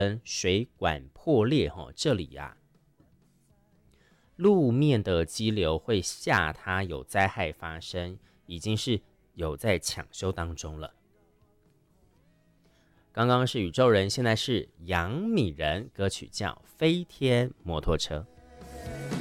水管破裂，这里啊，路面的激流会吓它有灾害发生，已经是有在抢修当中了。刚刚是宇宙人，现在是杨米人，歌曲叫《飞天摩托车》。